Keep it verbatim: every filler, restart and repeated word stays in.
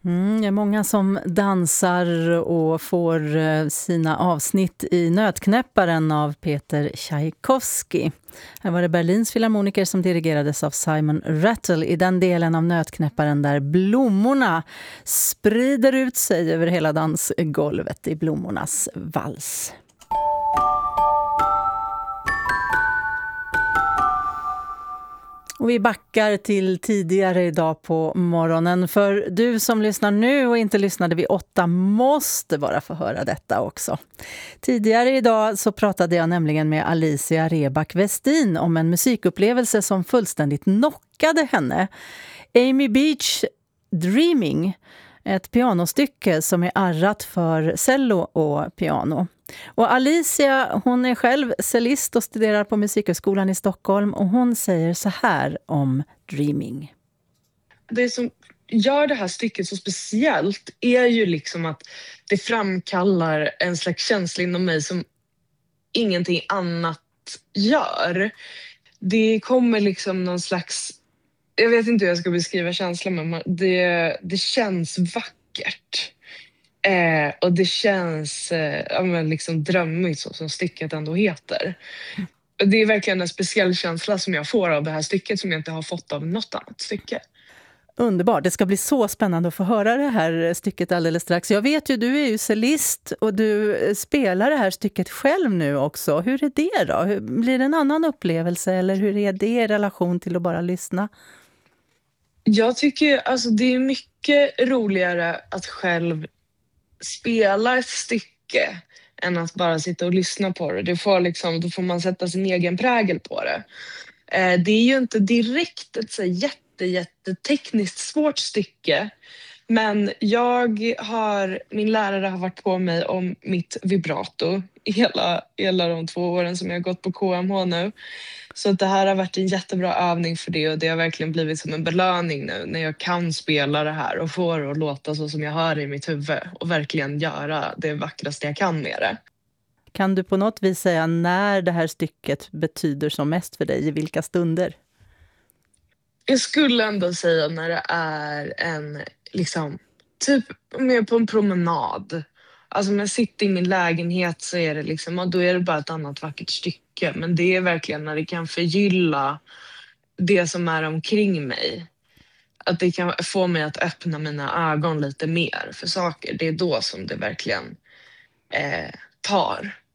Mm, det är många som dansar och får eh, sina avsnitt i Nötknäpparen av Peter Tchaikovsky. Här var det Berlins filharmoniker som dirigerades av Simon Rattle i den delen av Nötknäpparen där blommorna sprider ut sig över hela dansgolvet i blommornas vals. Och vi backar till tidigare idag på morgonen, för du som lyssnar nu och inte lyssnade vid åtta måste bara få höra detta också. Tidigare idag så pratade jag nämligen med Alicia Reback Westin om en musikupplevelse som fullständigt knockade henne. Amy Beach Dreaming, ett pianostycke som är arrat för cello och piano. Och Alicia, hon är själv cellist och studerar på Musikhögskolan i Stockholm, och hon säger så här om Dreaming. Det som gör det här stycket så speciellt är ju liksom att det framkallar en slags känsla inom mig som ingenting annat gör. Det kommer liksom någon slags, jag vet inte hur jag ska beskriva känslan, men det, det känns vackert. Eh, och det känns eh, ja, men liksom drömmigt, så som stycket ändå heter. Och det är verkligen en speciell känsla som jag får av det här stycket som jag inte har fått av något annat stycke. Underbart, det ska bli så spännande att få höra det här stycket alldeles strax. Jag vet ju, du är ju cellist och du spelar det här stycket själv nu också. Hur är det då? Blir det en annan upplevelse, eller hur är det i relation till att bara lyssna? Jag tycker alltså det är mycket roligare att själv spela ett stycke än att bara sitta och lyssna på det. Det får liksom, då får man sätta sin egen prägel på det. Eh, det är ju inte direkt ett så jätte, jätte tekniskt svårt stycke. Men jag har, min lärare har varit på mig om mitt vibrato hela, hela de två åren som jag har gått på K M H nu. Så att det här har varit en jättebra övning för det, och det har verkligen blivit som en belöning nu när jag kan spela det här och få det att låta så som jag hör i mitt huvud och verkligen göra det vackraste jag kan med det. Kan du på något vis säga när det här stycket betyder som mest för dig, i vilka stunder? Jag skulle ändå säga när det är en, liksom, typ med på en promenad. Alltså när jag sitter i min lägenhet så är det liksom, då är det bara ett annat vackert stycke. Men det är verkligen när det kan förgylla det som är omkring mig. Att det kan få mig att öppna mina ögon lite mer för saker. Det är då som det verkligen eh, tar.